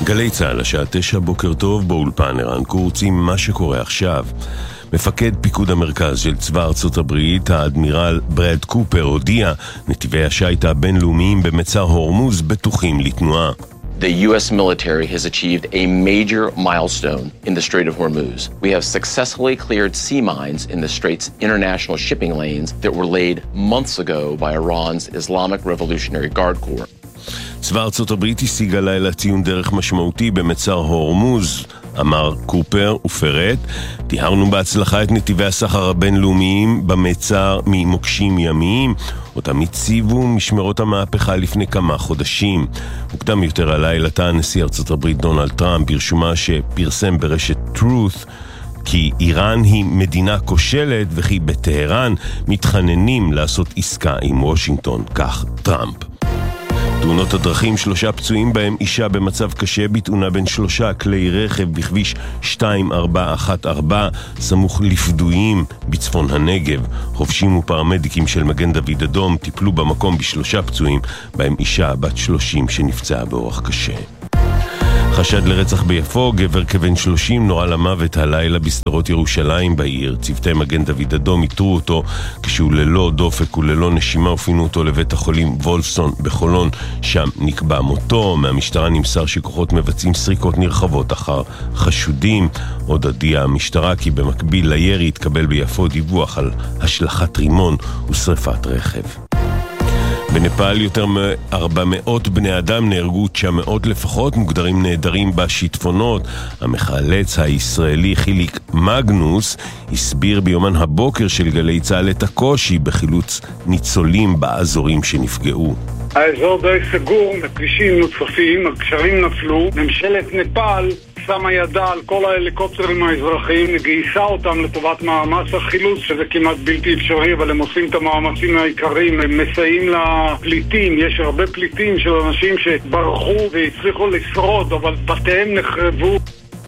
גלי צהל, השעה 9 בוקר טוב, באולפן ערן קורץ עם מה שקורה עכשיו. מפקד פיקוד המרכז של צבא ארצות הברית, האדמירל ברד קופר, הודיע נתיבי השיט הבינלאומיים במצר הורמוז בטוחים לתנועה. The U.S. military has achieved a major milestone in the Strait of Hormuz. We have successfully cleared sea mines in the Strait's international shipping lanes that were laid months ago by Iran's Islamic Revolutionary Guard Corps. צבא ארצות הברית השיג הלילה ציון דרך משמעותי במצר הורמוז, אמר קופר ופרט. תיארנו בהצלחה את נתיבי הסחר הבינלאומיים במצר ממוקשים ימיים, אותם הציבו משמרות המהפכה לפני כמה חודשים. מוקדם יותר הלילה טען נשיא ארצות הברית דונלד טראמפ ברשומה שפרסם ברשת Truth כי איראן היא מדינה כושלת וכי בטהרן מתחננים לעשות עסקה עם וושינגטון, כך טראמפ. תאונות הדרכים, 3 פצועים בהם אישה במצב קשה בתאונה בין 3 כלי רכב בכביש 2414 סמוך לפדויים בצפון הנגב. חובשים ופרמדיקים של מגן דוד אדום טיפלו במקום ב3 פצועים בהם אישה בת 30 שנפצעה באורח קשה. חשד לרצח ביפו, גבר כבן 30 נורה למוות הלילה בסדרות ירושלים בעיר. צוותי מגן דוד אדום איתרו אותו כשהוא ללא דופק וללא נשימה ופינו אותו לבית החולים וולפסון בחולון, שם נקבע מותו. מהמשטרה נמסר שכוחות מבצעים סריקות נרחבות אחר חשודים. עוד הודיעה המשטרה כי במקביל לירי התקבל ביפו דיווח על השלכת רימון ושריפת רכב. בנפאל יותר מ-400 בני אדם נהרגו, 900 לפחות מוגדרים נהדרים בשיטפונות. המחלץ הישראלי חיליק מגנוס הסביר ביומן הבוקר של גלי צהל את הקושי בחילוץ ניצולים באזורים שנפגעו. האזור די סגור, הכבישים נוצפים, הגשרים נפלו. ממשלת נפאל שמה ידה על כל ההליקופטרים האזרחיים, גייסה אותם לטובת מאמץ החילוץ, שזה כמעט בלתי אפשרי, אבל הם עושים את המאמצים העיקריים, הם מסייעים לפליטים. יש הרבה פליטים של אנשים שברחו והצליחו לשרוד, אבל בתיהם נחרבו.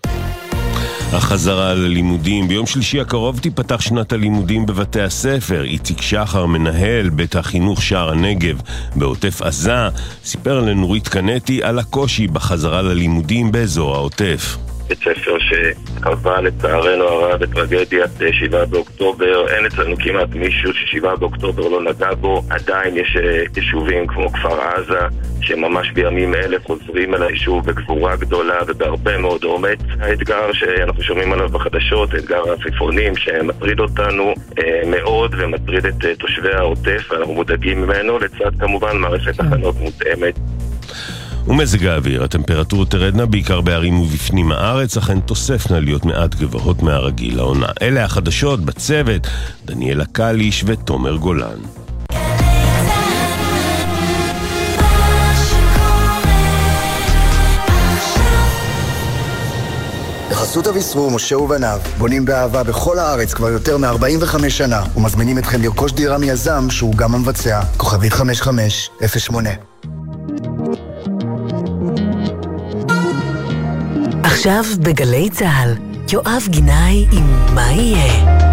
החזרה ללימודים. ביום שלישי הקרוב תיפתח שנת הלימודים בבתי הספר. איציק שחר, מנהל בית החינוך שער הנגב בעוטף עזה, סיפר לנורית קנטי על הקושי בחזרה ללימודים באזור העוטף. בית ספר שקבע לצערנו הרב בטרגדיית 7 באוקטובר, אין אצלנו כמעט מישהו ש7 באוקטובר לא נגע בו. עדיין יש יישובים כמו כפר עזה שממש בימים אלה חוזרים אל היישוב בגבורה גדולה ובהרבה מאוד אומץ. האתגר שאנחנו שומעים עליו בחדשות, אתגר העפיפונים שמטריד אותנו מאוד ומטריד את תושבי העוטף, ואנחנו מודאגים ממנו, לצד כמובן מערכת הכנות מותאמת. ומזג האוויר, הטמפרטורות תרדנה בעיקר בערים ובפנים הארץ, אכן תוספנה להיות מעט גבוהות מהרגיל לעונה. אלה החדשות בצוות, דניאלה קליש ותומר גולן. בחסות אביסרו, משה ובניו, בונים באהבה בכל הארץ כבר יותר מ-45 שנה, ומזמינים אתכם לרכוש דירה מיזם שהוא גם המבצע. כוכבית 5508. עכשיו בגלי צהל, יואב גינאי עם מה יהיה.